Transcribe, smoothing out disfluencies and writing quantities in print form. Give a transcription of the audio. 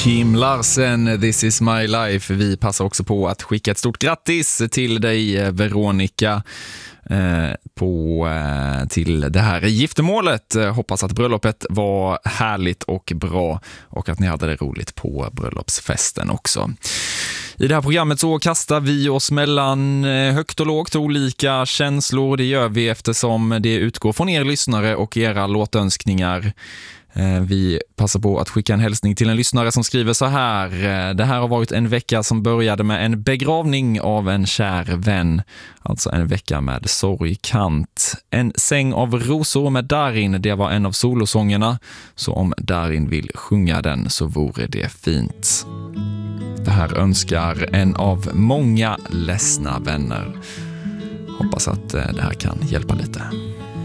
Kim Larsen, This is my life. Vi passar också på att skicka ett stort grattis till dig, Veronica, till det här giftermålet. Hoppas att bröllopet var härligt och bra och att ni hade det roligt på bröllopsfesten också. I det här programmet så kastar vi oss mellan högt och lågt, olika känslor. Det gör vi eftersom det utgår från er lyssnare och era låtönskningar. Vi passar på att skicka en hälsning till en lyssnare som skriver så här: det här har varit en vecka som började med en begravning av en kär vän. Alltså en vecka med sorgkant. En säng av rosor med Darin, det var en av solosångerna. Så om Darin vill sjunga den så vore det fint. Det här önskar en av många ledsna vänner. Hoppas att det här kan hjälpa lite.